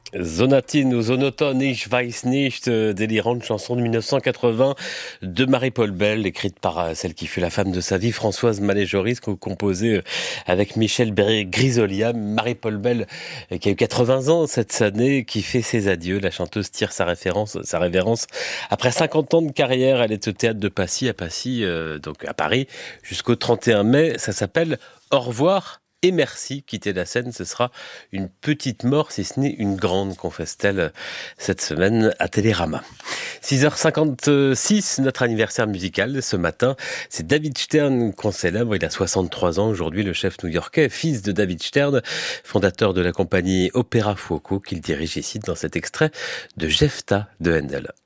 Sonatin ou Sonoton, Ich weiß nicht, délirante chanson de 1980 de Marie-Paul Bell, écrite par celle qui fut la femme de sa vie, Françoise Malé-Joris, composée avec Michel Grisolia. Marie-Paul Bell, qui a eu 80 ans cette année, qui fait ses adieux. La chanteuse tire sa révérence. Après 50 ans de carrière, elle est au théâtre de Passy, donc à Paris, jusqu'au 31 mai. Ça s'appelle Au revoir et merci. Quitter la scène, ce sera une petite mort, si ce n'est une grande, confesse-t-elle cette semaine à Télérama. 6h56, notre anniversaire musical ce matin, c'est David Stern qu'on célèbre. Il a 63 ans aujourd'hui, le chef new-yorkais, fils de David Stern, fondateur de la compagnie Opéra Fuoco, qu'il dirige ici dans cet extrait de Jefta de Handel.